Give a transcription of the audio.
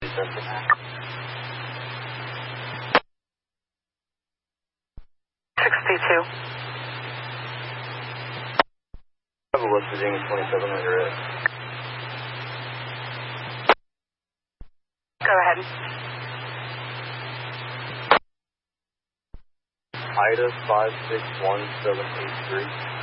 62. West Virginia 27 on your edge. Go ahead. Ida 561783.